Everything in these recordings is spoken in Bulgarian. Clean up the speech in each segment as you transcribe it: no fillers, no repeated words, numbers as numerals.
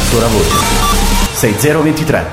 sua voce. 6023.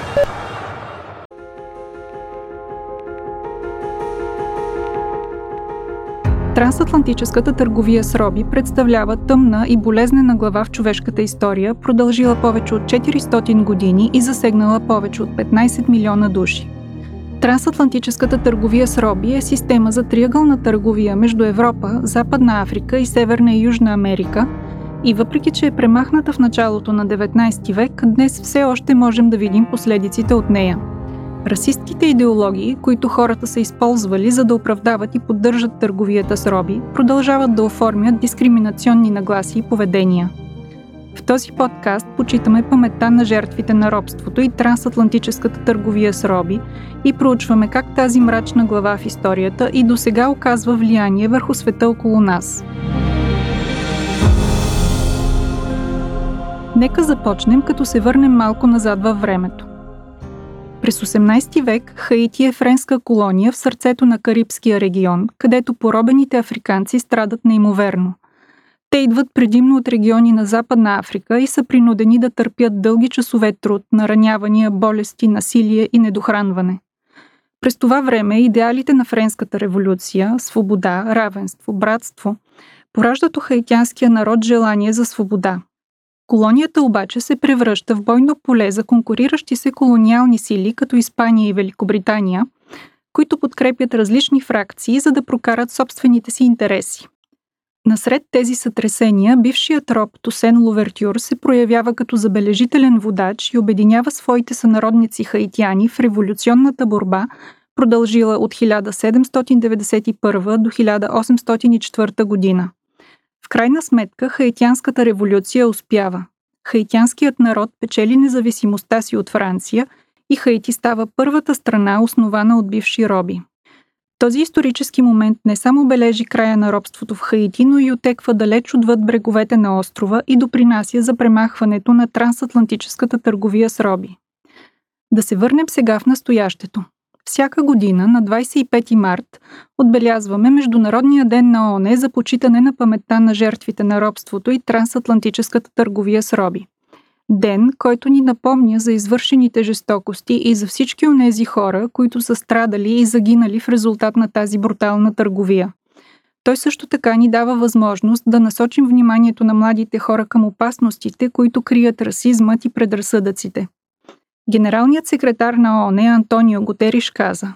Трансатлантическата търговия с роби представлява тъмна и болезнена глава в човешката история, продължила повече от 400 години и засегнала повече от 15 милиона души. Трансатлантическата търговия с роби е система за триъгълна търговия между Европа, Западна Африка и Северна и Южна Америка и въпреки, че е премахната в началото на 19 век, днес все още можем да видим последиците от нея. Расистките идеологии, които хората са използвали за да оправдават и поддържат търговията с роби, продължават да оформят дискриминационни нагласи и поведения. В този подкаст почитаме паметта на жертвите на робството и трансатлантическата търговия с роби и проучваме как тази мрачна глава в историята и досега оказва влияние върху света около нас. Нека започнем, като се върнем малко назад във времето. През 18 век Хаити е френска колония в сърцето на Карибския регион, където поробените африканци страдат неимоверно. Те идват предимно от региони на Западна Африка и са принудени да търпят дълги часове труд, наранявания, болести, насилие и недохранване. През това време идеалите на Френската революция, свобода, равенство, братство, пораждат у хаитянския народ желание за свобода. Колонията обаче се превръща в бойно поле за конкуриращи се колониални сили като Испания и Великобритания, които подкрепят различни фракции, за да прокарат собствените си интереси. Насред тези сътресения, бившият роб Тусен Лувертюр се проявява като забележителен водач и обединява своите сънародници хаитяни в революционната борба, продължила от 1791 до 1804 година. В крайна сметка, хаитянската революция успява. Хаитянският народ печели независимостта си от Франция и Хаити става първата страна, основана от бивши роби. Този исторически момент не само бележи края на робството в Хаити, но и отеква далеч отвъд бреговете на острова и допринася за премахването на трансатлантическата търговия с роби. Да се върнем сега в настоящето. Всяка година на 25 март отбелязваме Международния ден на ООН за почитане на паметта на жертвите на робството и трансатлантическата търговия с роби. Ден, който ни напомня за извършените жестокости и за всички онези хора, които са страдали и загинали в резултат на тази брутална търговия. Той също така ни дава възможност да насочим вниманието на младите хора към опасностите, които крият расизмът и предразсъдъците. Генералният секретар на ООН Антонио Гутериш каза: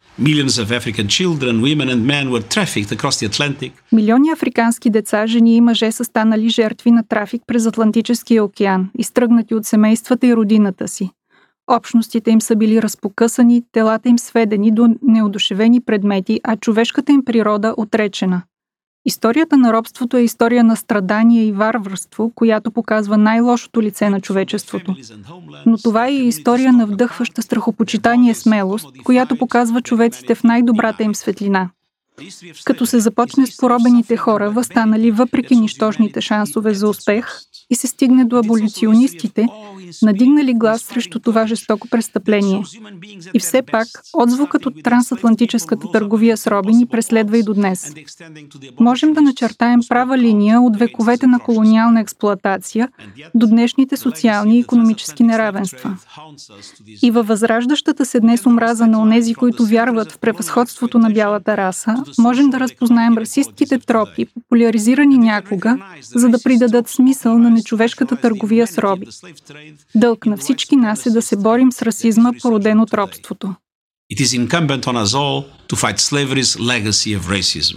Милиони африкански деца, жени и мъже са станали жертви на трафик през Атлантическия океан, изтръгнати от семействата и родината си. Общностите им са били разпокъсани, телата им сведени до неодушевени предмети, а човешката им природа отречена. Историята на робството е история на страдание и варварство, която показва най-лошото лице на човечеството. Но това е и история на вдъхваща страхопочитание и смелост, която показва човеците в най-добрата им светлина. Като се започне с поробените хора, въстанали въпреки нищожните шансове за успех, и се стигне до аболиционистите, надигнали глас срещу това жестоко престъпление. И все пак, отзвукът от трансатлантическата търговия с роби ни преследва и до днес. Можем да начертаем права линия от вековете на колониална експлоатация до днешните социални и икономически неравенства. И във възраждащата се днес омраза на онези, които вярват в превъзходството на бялата раса, можем да разпознаем расистките тропи, популяризирани някога, за да придадат смисъл на нечовешката търговия с роби. Дълг на всички нас е да се борим с расизма, породен от робството. It is incumbent on us all to fight slavery's legacy of racism.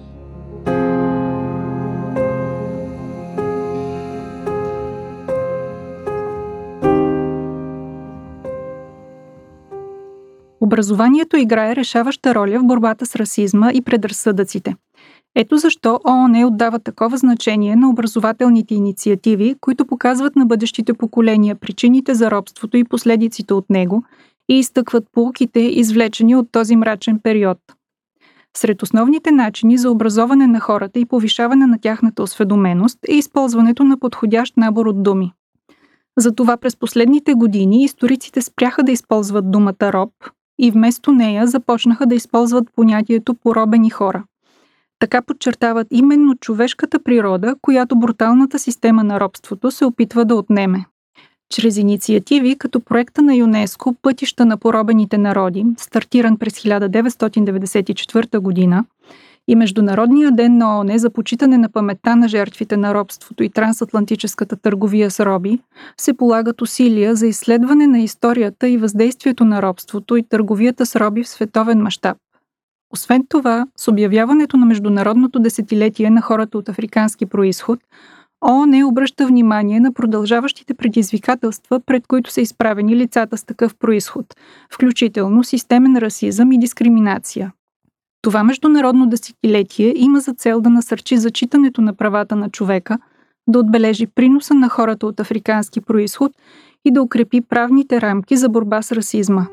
Образованието играе решаваща роля в борбата с расизма и предразсъдъците. Ето защо ООН отдава такова значение на образователните инициативи, които показват на бъдещите поколения причините за робството и последиците от него и изтъкват поуките, извлечени от този мрачен период. Сред основните начини за образоване на хората и повишаване на тяхната осведоменост е използването на подходящ набор от думи. Затова през последните години историците спряха да използват думата роб и вместо нея започнаха да използват понятието поробени хора. Така подчертават именно човешката природа, която бруталната система на робството се опитва да отнеме. Чрез инициативи като проекта на ЮНЕСКО «Пътища на поробените народи», стартиран през 1994 година, и Международния ден на ООН за почитане на паметта на жертвите на робството и трансатлантическата търговия с роби, се полагат усилия за изследване на историята и въздействието на робството и търговията с роби в световен мащаб. Освен това, с обявяването на Международното десетилетие на хората от африкански происход, ООН обръща внимание на продължаващите предизвикателства, пред които са изправени лицата с такъв происход, включително системен расизъм и дискриминация. Това международно десетилетие има за цел да насърчи зачитането на правата на човека, да отбележи приноса на хората от африкански происход и да укрепи правните рамки за борба с расизма.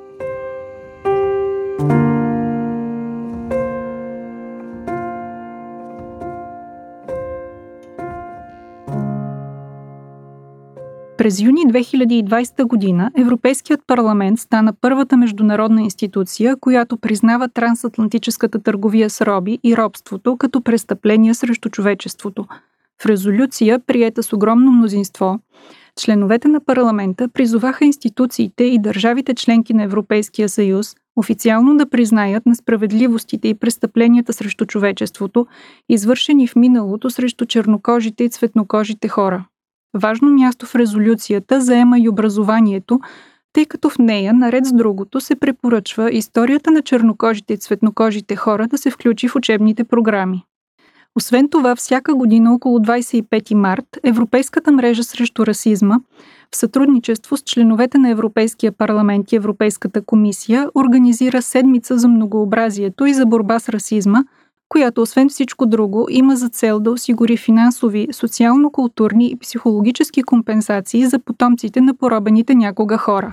През юни 2020 година Европейският парламент стана първата международна институция, която признава трансатлантическата търговия с роби и робството като престъпления срещу човечеството. В резолюция, приета с огромно мнозинство, членовете на парламента призоваха институциите и държавите членки на Европейския съюз официално да признаят несправедливостите и престъпленията срещу човечеството, извършени в миналото срещу чернокожите и цветнокожите хора. Важно място в резолюцията заема и образованието, тъй като в нея, наред с другото, се препоръчва историята на чернокожите и цветнокожите хора да се включи в учебните програми. Освен това, всяка година около 25 март Европейската мрежа срещу расизма, в сътрудничество с членовете на Европейския парламент и Европейската комисия, организира седмица за многообразието и за борба с расизма, която освен всичко друго има за цел да осигури финансови, социално-културни и психологически компенсации за потомците на поробените някога хора.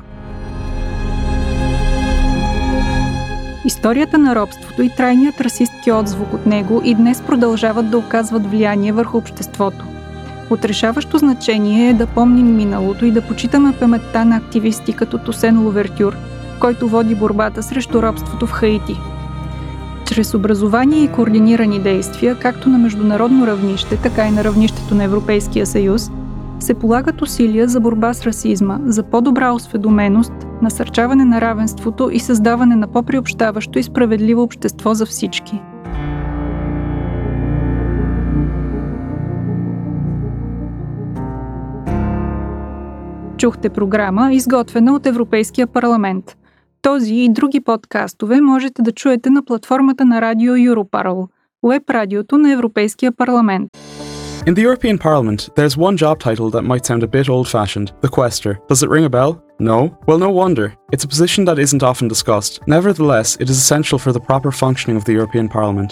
Историята на робството и трайният расистки отзвук от него и днес продължават да оказват влияние върху обществото. От решаващо значение е да помним миналото и да почитаме паметта на активисти като Тосен Лувертюр, който води борбата срещу робството в Хаити. Чрез образование и координирани действия, както на международно равнище, така и на равнището на Европейския съюз, се полагат усилия за борба с расизма, за по-добра осведоменост, насърчаване на равенството и създаване на по-приобщаващо и справедливо общество за всички. Чухте програма, изготвена от Европейския парламент. Този и други подкастове можете да чуете на платформата на радио Europarl, уеб-радиото на Европейския парламент. In the European Parliament, there's one job title that might sound a bit old-fashioned, the Quaestor. Does it ring a bell? No? Well, no wonder. It's a position that isn't often discussed. Nevertheless, it is essential for the proper functioning of the European Parliament.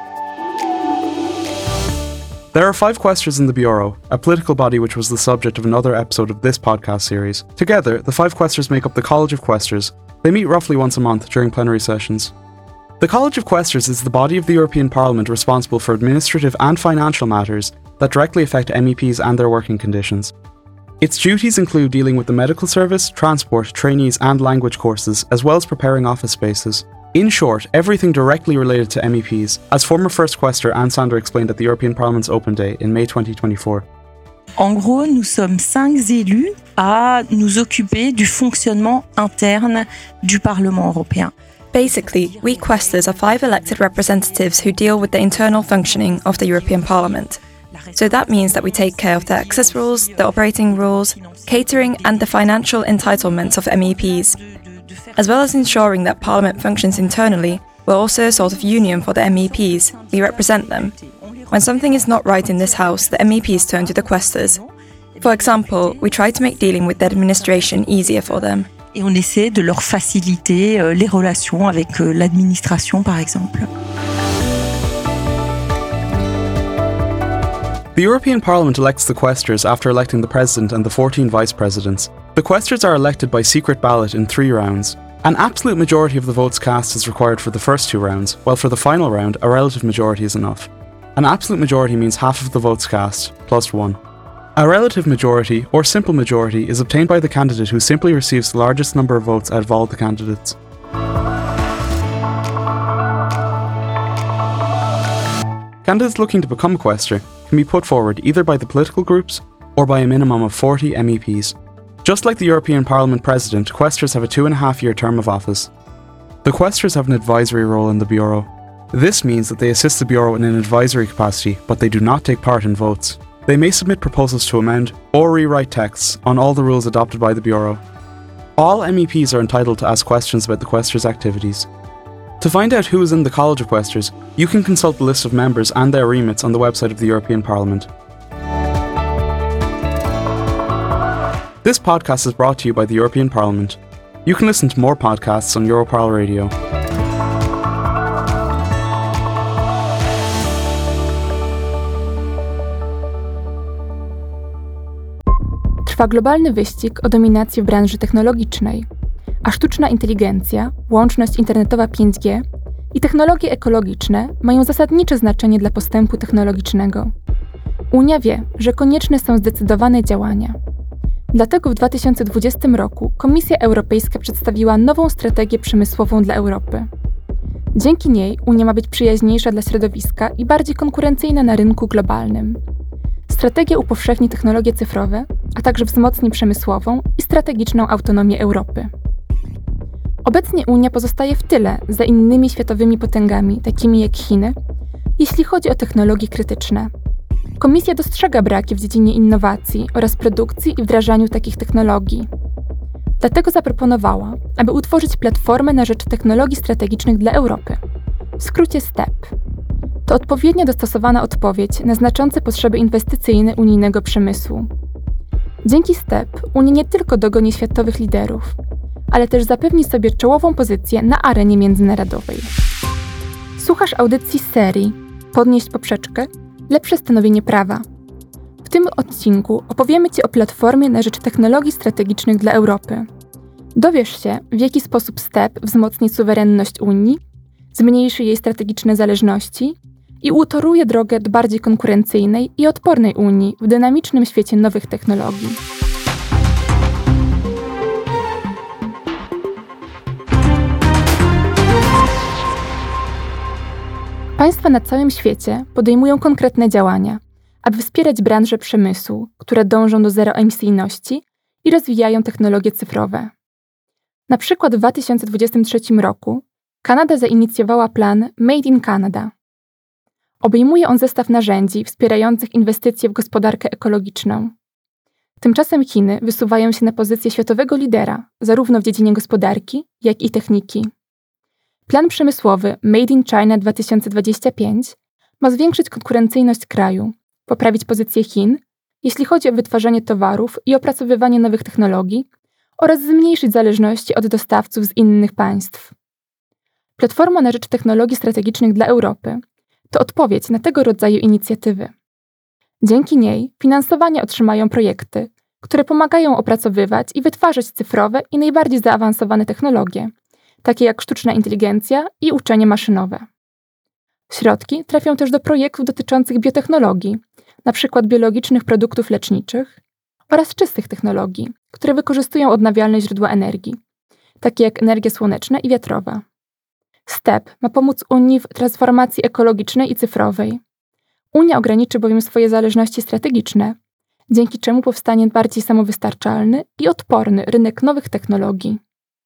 There are 5 Quaestors in the Bureau, a political body which was the subject of another episode of this podcast series. Together, the 5 Quaestors make up the College of Quaestors. They meet roughly once a month during plenary sessions. The College of Quaestors is the body of the European Parliament responsible for administrative and financial matters that directly affect MEPs and their working conditions. Its duties include dealing with the medical service, transport, trainees and language courses, as well as preparing office spaces. In short, everything directly related to MEPs, as former First Quaestor Anne Sander explained at the European Parliament's Open Day in May 2024. En gros, nous sommes 5 élus à nous occuper du fonctionnement interne du Parlement européen. Basically, we Quaestors are 5 elected representatives who deal with the internal functioning of the European Parliament. So that means that we take care of the access rules, the operating rules, catering and the financial entitlements of MEPs. As well as ensuring that Parliament functions internally, we're also a sort of union for the MEPs. We represent them. When something is not right in this house, the MEPs turn to the Quaestors. For example, we try to make dealing with the administration easier for them. Et on essaie de leur faciliter les relations avec l'administration, par exemple. The European Parliament elects the Quaestors after electing the President and the 14 Vice Presidents. The Quaestors are elected by secret ballot in 3 rounds. An absolute majority of the votes cast is required for the first 2 rounds, while for the final round, a relative majority is enough. An absolute majority means half of the votes cast, plus 1. A relative majority, or simple majority, is obtained by the candidate who simply receives the largest number of votes out of all the candidates. Candidates looking to become a Quaestor can be put forward either by the political groups or by a minimum of 40 MEPs. Just like the European Parliament President, Quaestors have a 2.5-year term of office. The Quaestors have an advisory role in the Bureau. This means that they assist the Bureau in an advisory capacity, but they do not take part in votes. They may submit proposals to amend or rewrite texts on all the rules adopted by the Bureau. All MEPs are entitled to ask questions about the Quaestors' activities. To find out who is in the College of Quaestors, you can consult the list of members and their remits on the website of the European Parliament. This podcast is brought to you by the European Parliament. You can listen to more podcasts on Europarl Radio. Trwa globalny wyścig o dominację w branży technologicznej, a sztuczna inteligencja, łączność internetowa 5G i technologie ekologiczne mają zasadnicze znaczenie dla postępu technologicznego. Unia wie, że konieczne są zdecydowane działania. Dlatego w 2020 roku Komisja Europejska przedstawiła nową strategię przemysłową dla Europy. Dzięki niej Unia ma być przyjaźniejsza dla środowiska i bardziej konkurencyjna na rynku globalnym. Strategia upowszechni technologie cyfrowe, a także wzmocni przemysłową i strategiczną autonomię Europy. Obecnie Unia pozostaje w tyle za innymi światowymi potęgami, takimi jak Chiny, jeśli chodzi o technologie krytyczne. Komisja dostrzega braki w dziedzinie innowacji oraz produkcji i wdrażaniu takich technologii. Dlatego zaproponowała, aby utworzyć platformę na rzecz technologii strategicznych dla Europy, w skrócie STEP. To odpowiednio dostosowana odpowiedź na znaczące potrzeby inwestycyjne unijnego przemysłu. Dzięki STEP Unia nie tylko dogoni światowych liderów, ale też zapewni sobie czołową pozycję na arenie międzynarodowej. Słuchasz audycji z serii Podnieść poprzeczkę – lepsze stanowienie prawa. W tym odcinku opowiemy Ci o platformie na rzecz technologii strategicznych dla Europy. Dowiesz się, w jaki sposób STEP wzmocni suwerenność Unii, zmniejszy jej strategiczne zależności i utoruje drogę do bardziej konkurencyjnej i odpornej Unii w dynamicznym świecie nowych technologii. Państwa na całym świecie podejmują konkretne działania, aby wspierać branże przemysłu, które dążą do zeroemisyjności i rozwijają technologie cyfrowe. Na przykład w 2023 roku Kanada zainicjowała plan Made in Canada. Obejmuje on zestaw narzędzi wspierających inwestycje w gospodarkę ekologiczną. Tymczasem Chiny wysuwają się na pozycję światowego lidera, zarówno w dziedzinie gospodarki, jak i techniki. Plan przemysłowy Made in China 2025 ma zwiększyć konkurencyjność kraju, poprawić pozycję Chin, jeśli chodzi o wytwarzanie towarów i opracowywanie nowych technologii oraz zmniejszyć zależności od dostawców z innych państw. Platforma na rzecz technologii strategicznych dla Europy to odpowiedź na tego rodzaju inicjatywy. Dzięki niej finansowanie otrzymają projekty, które pomagają opracowywać i wytwarzać cyfrowe i najbardziej zaawansowane technologie, takie jak sztuczna inteligencja i uczenie maszynowe. Środki trafią też do projektów dotyczących biotechnologii, np. biologicznych produktów leczniczych oraz czystych technologii, które wykorzystują odnawialne źródła energii, takie jak energia słoneczna i wiatrowa. STEP ma pomóc Unii w transformacji ekologicznej i cyfrowej. Unia ograniczy bowiem swoje zależności strategiczne, dzięki czemu powstanie bardziej samowystarczalny i odporny rynek nowych technologii.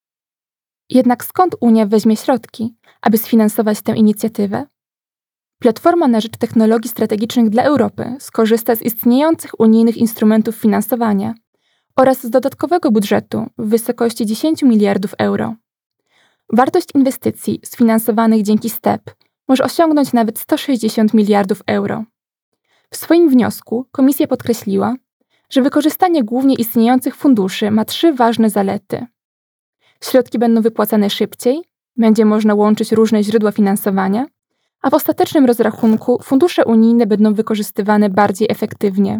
Jednak skąd Unia weźmie środki, aby sfinansować tę inicjatywę? Platforma na rzecz technologii strategicznych dla Europy skorzysta z istniejących unijnych instrumentów finansowania oraz z dodatkowego budżetu w wysokości 10 miliardów euro. Wartość inwestycji sfinansowanych dzięki STEP może osiągnąć nawet 160 miliardów euro. W swoim wniosku Komisja podkreśliła, że wykorzystanie głównie istniejących funduszy ma 3 ważne zalety. Środki będą wypłacane szybciej, będzie można łączyć różne źródła finansowania, a w ostatecznym rozrachunku fundusze unijne będą wykorzystywane bardziej efektywnie.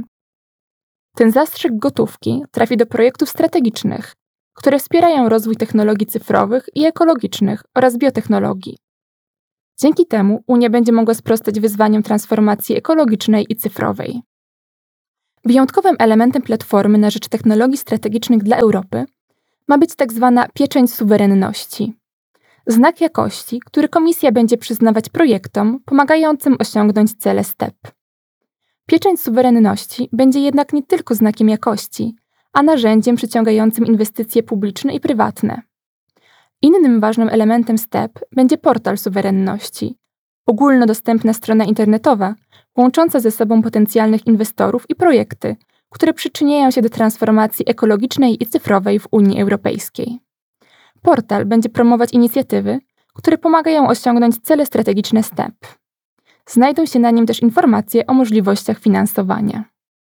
Ten zastrzyk gotówki trafi do projektów strategicznych, które wspierają rozwój technologii cyfrowych i ekologicznych oraz biotechnologii. Dzięki temu Unia będzie mogła sprostać wyzwaniom transformacji ekologicznej i cyfrowej. Wyjątkowym elementem platformy na rzecz technologii strategicznych dla Europy ma być tzw. pieczęć suwerenności. Znak jakości, który Komisja będzie przyznawać projektom pomagającym osiągnąć cele STEP. Pieczęć suwerenności będzie jednak nie tylko znakiem jakości, a narzędziem przyciągającym inwestycje publiczne i prywatne. Innym ważnym elementem STEP będzie portal suwerenności, ogólnodostępna strona internetowa łącząca ze sobą potencjalnych inwestorów i projekty, które przyczyniają się do transformacji ekologicznej i cyfrowej w Unii Europejskiej. Portal będzie promować inicjatywy, które pomagają osiągnąć cele strategiczne STEP. Znajdą się na nim też informacje o możliwościach finansowania.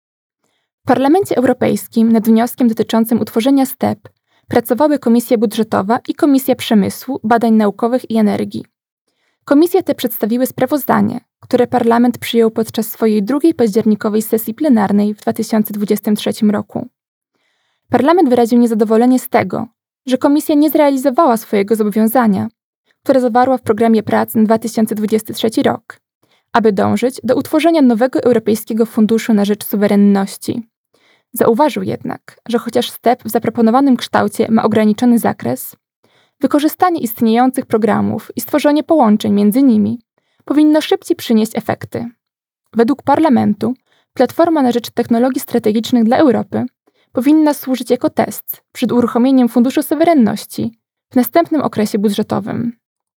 W Parlamencie Europejskim nad wnioskiem dotyczącym utworzenia STEP pracowały Komisja Budżetowa i Komisja Przemysłu, Badań Naukowych i Energii. Komisje te przedstawiły sprawozdanie, które Parlament przyjął podczas swojej drugiej październikowej sesji plenarnej w 2023 roku. Parlament wyraził niezadowolenie z tego, że Komisja nie zrealizowała swojego zobowiązania, które zawarła w programie prac na 2023 rok, aby dążyć do utworzenia nowego Europejskiego Funduszu na rzecz Suwerenności. Zauważył jednak, że chociaż STEP w zaproponowanym kształcie ma ograniczony zakres, wykorzystanie istniejących programów i stworzenie połączeń między nimi powinno szybciej przynieść efekty. Według Parlamentu Platforma na rzecz Technologii Strategicznych dla Europy powinna służyć jako test przed uruchomieniem Funduszu Suwerenności w następnym okresie budżetowym.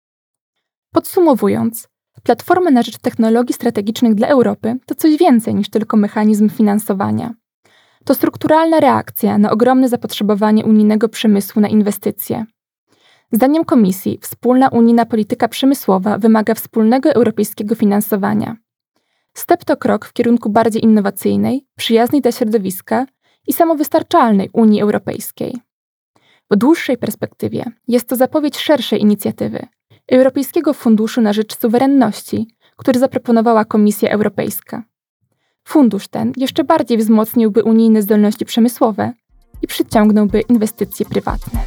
Podsumowując, Platforma na rzecz Technologii Strategicznych dla Europy to coś więcej niż tylko mechanizm finansowania. To strukturalna reakcja na ogromne zapotrzebowanie unijnego przemysłu na inwestycje. Zdaniem Komisji, wspólna unijna polityka przemysłowa wymaga wspólnego europejskiego finansowania. STEP to krok w kierunku bardziej innowacyjnej, przyjaznej dla środowiska i samowystarczalnej Unii Europejskiej. W dłuższej perspektywie jest to zapowiedź szerszej inicjatywy Europejskiego Funduszu na rzecz Suwerenności, który zaproponowała Komisja Europejska. Fundusz ten jeszcze bardziej wzmocniłby unijne zdolności przemysłowe i przyciągnąłby inwestycje prywatne.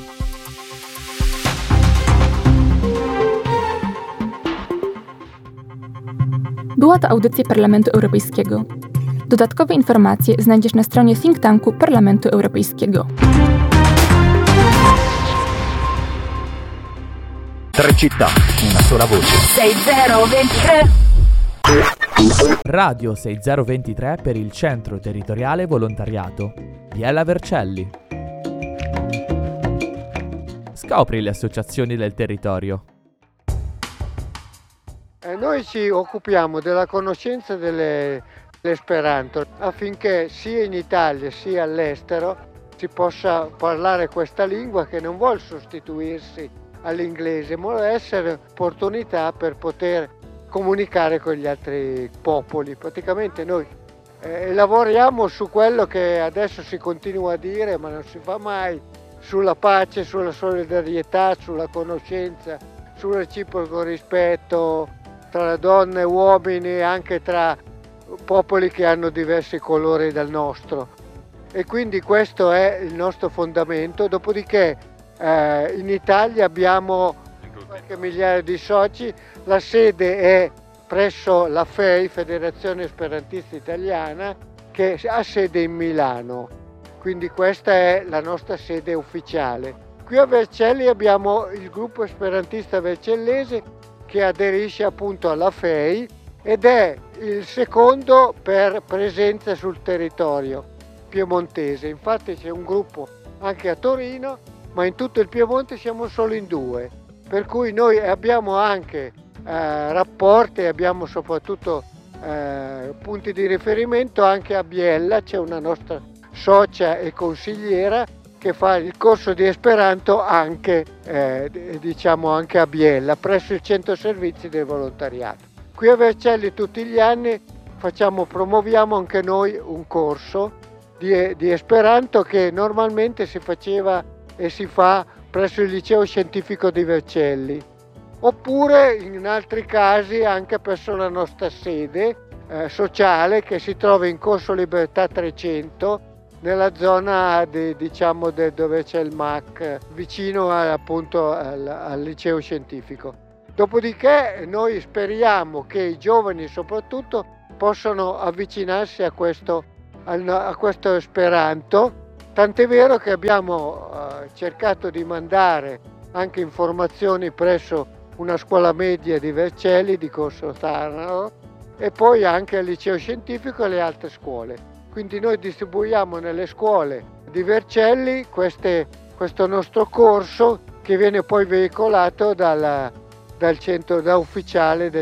Była to audycja Parlamentu Europejskiego. Dodatkowe informacje znajdziesz na stronie think tanku Parlamentu Europejskiego. Tre città, una sola voce. 6023. Radio 6023 per il Centro Territoriale Volontariato. Biella Vercelli. Scopri le associazioni del territorio. Noi ci occupiamo della conoscenza dell'Esperanto affinché sia in Italia sia all'estero si possa parlare questa lingua che non vuol sostituirsi all'inglese, ma vuole essere opportunità per poter comunicare con gli altri popoli. Praticamente noi lavoriamo su quello che adesso si continua a dire ma non si fa mai, sulla pace, sulla solidarietà, sulla conoscenza, sul reciproco rispetto tra donne e uomini e anche tra popoli che hanno diversi colori dal nostro. E quindi questo è il nostro fondamento. Dopodiché in Italia abbiamo qualche migliaia di soci, la sede è presso la FEI, Federazione Esperantista Italiana, che ha sede in Milano, quindi questa è la nostra sede ufficiale. Qui a Vercelli abbiamo il gruppo esperantista vercellese che aderisce appunto alla FEI ed è il secondo per presenza sul territorio piemontese. Infatti c'è un gruppo anche a Torino, ma in tutto il Piemonte siamo solo in 2, per cui noi abbiamo anche rapporti, abbiamo soprattutto punti di riferimento anche a Biella. C'è una nostra socia e consigliera che fa il corso di Esperanto anche, anche a Biella, presso il centro servizi del volontariato. Qui a Vercelli tutti gli anni promuoviamo anche noi un corso di Esperanto che normalmente si faceva e si fa presso il liceo scientifico di Vercelli, oppure in altri casi anche presso la nostra sede sociale che si trova in Corso Libertà 300, nella zona dove c'è il MAC, vicino appunto al liceo scientifico. Dopodiché noi speriamo che i giovani soprattutto possano avvicinarsi a questo Esperanto, tant'è vero che abbiamo cercato di mandare anche informazioni presso una scuola media di Vercelli, di Corso Tanaro, e poi anche al liceo scientifico e alle altre scuole. Quindi noi distribuiamo nelle scuole di Vercelli questo nostro corso che viene poi veicolato del centro ufficiale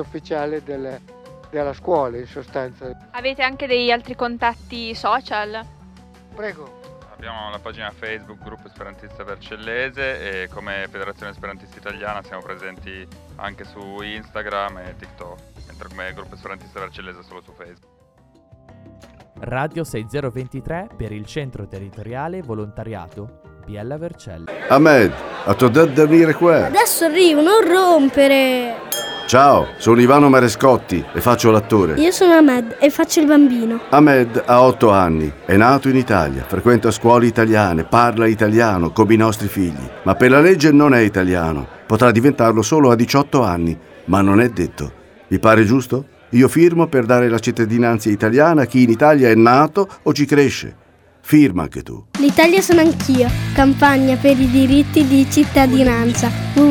della scuola, in sostanza. Avete anche degli altri contatti social? Prego. Abbiamo la pagina Facebook Gruppo Esperantista Vercellese e come Federazione Esperantista Italiana siamo presenti anche su Instagram e TikTok, mentre come Gruppo Esperantista Vercellese solo su Facebook. Radio 6023 per il Centro Territoriale Volontariato Biella Vercelli. Ahmed, ti ho detto di venire qua. Adesso arrivo, non rompere. Ciao, sono Ivano Marescotti e faccio l'attore. Io sono Ahmed e faccio il bambino. Ahmed ha 8 anni, è nato in Italia, frequenta scuole italiane, parla italiano come i nostri figli, ma per la legge non è italiano. Potrà diventarlo solo a 18 anni, ma non è detto. Vi pare giusto? Io firmo per dare la cittadinanza italiana a chi in Italia è nato o ci cresce. Firma anche tu. L'Italia sono anch'io. Campagna per i diritti di cittadinanza.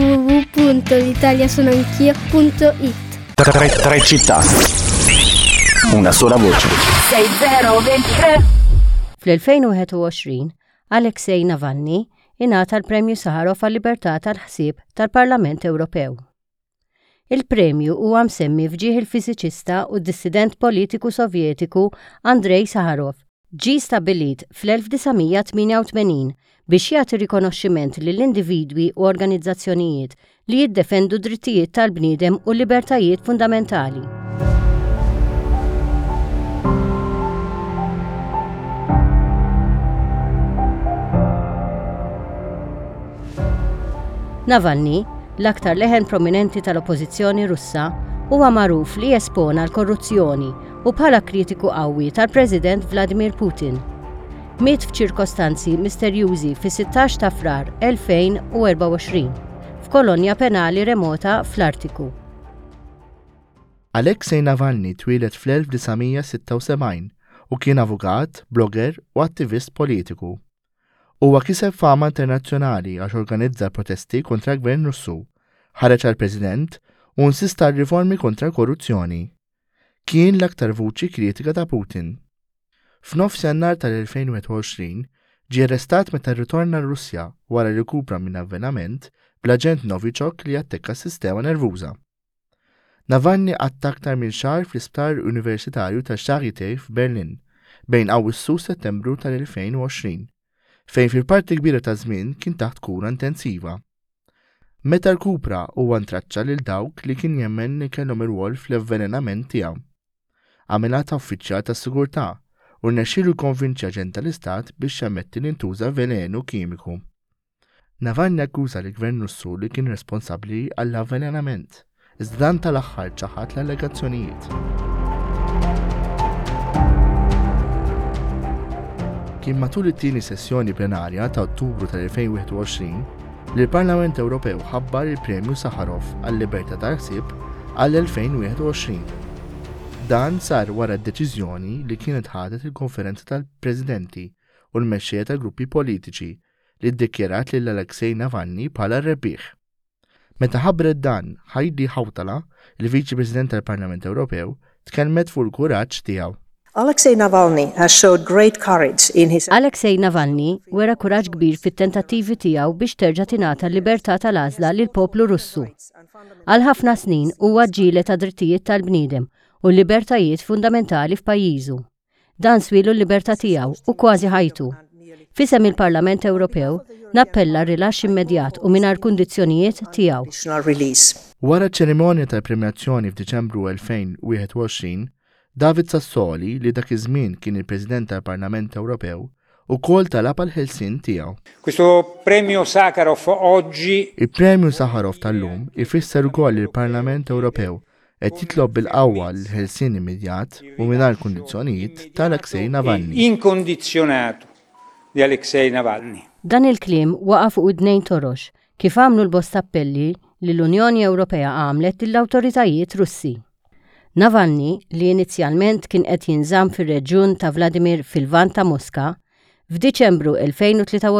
www.l'italiasonoanchio.it. Tre città. Una sola voce. 6023. Fl-2021, Alexei Navalny ingħata l-Premju Saharov għal-Libertà tal-ħsieb tal-Parlament Ewropew. Il-premju huwa msemmi fġieħ il-fiżiċista u dissident politiku Sovjetiku Andrej Saharov. Ġi stabilit fl-1988 biex jagħti rikonoxximent lill-individwi u organizzazzjonijiet li jiddefendu drittijiet tal-bniedem u libertajiet fundamentali. Navalny, l-aktar leħen prominenti tal-oppożizzjoni Russa, huwa magħruf li jespona l-korruzzjoni u bħala kritiku qawwi tal-President Vladimir Putin. Miet f'ċirkostanzi misterjużi fis-16 ta' frar 2024 f'kolonja penali remota fl-Artiku. Alexei Navalny twieled fl-1976 u kien avukat, blogger u attivist politiku. Huwa kiseb fama internazzjonali għax organizza protesti kontra l-Gvern Russu, ħareġ għall-President u insista riformi kontra korruzzjoni. Kien l-aktar vuċi kritika ta' Putin. F'nofs Jannar tal-2021 ġie arrestat meta rritorna l-Russja wara li rkupra minn avvenament bl-aġent Novichok li attekka s-sistema nervuża. Navalny għatta aktar minn xahar fl-Isptar Universitarju ta' Charité f'Berlin bejn Awwissu u Settembru tal-2020, fejn fil-parti kbira ta' żmien kien taħt kura intensiva. Meta rkupra huwa ntraċċa lil dawk li kien jemmen li kellhom ir-rwol fl-avvelenament tiegħu. Għamilha ta' uffiċjal tas-sigurtà u rnexxielu jkonvinċi aġent tal-Istat biex jammetti li ntuża velenu kimiku. Navalny akkuża l-Gvern Russu li kien responsabbli għall-avvelenament, iżda dan tal-aħħar ċaħat l-allegazzjonijiet. Kien matul it-tieni sessjoni plenarja ta' Ottubru tal-2021 li l-Parlament Ewropew ħabbar il-Premju Saharov għall-Libertà tal-ħsieb għall-2021. Dan sar wara d-deċiżjoni li kienet ħadet il-Konferenza tal-Presidenti u l-mexxejja tal-gruppi politiċi li ddikjarat lil Alexei Navalny bħala rebbieħ. Meta ħabbret dan, Heidi Hautala, il-Viċi President tal-Parlament Ewropew, tkellmet fuq il-kuraġġ tiegħu. Alexei Navalny has showed great courage in his Alexei Navalny wera kuraġġ kbir fit-tentattivi tiegħu biex terġa' tingħata l-libertà tal-għażla lil poplu Russu. Għal ħafna snin huwa ġġieled ta' drittijiet tal-bniedem u l-libertajiet fundamentali f'pajjiżu. Dan swielu l-libertà tiegħu u kważi ħajtu. Fisem il-Parlament Ewropew nappella rilaxx immedjat u mingħajr kundizzjonijiet tiegħu. Wara ċ-ċerimonja tal-premjazzjoni f'Diċembru 2021, David Sassoli, li dak iż-żmien kien il-President tal-Parlament Ewropew, ukoll talab għall-ħelsien tiegħu. Questo premio Sakharov oggi. Il-Premju Sakharov tal-lum ifisser ukoll il-Parlament Ewropew qed jitlob bil-qawwa l-ħelsien immedjat u mingħajr kundizzjonijiet tal-Alexei Navalny. Inkondizzjonato di Alexei Navalny. Dan il-kliem waqa' fuq id-dnejn torox kif għamlu l-bosta appelli li l-Unjoni Ewropea għamlet lill-awtoritajiet Russi. Navalny, li inizjalment kien qed jinżamm fir-reġjun ta' Vladimir fil-Lvant ta' Mosca, f'Diċembru 2023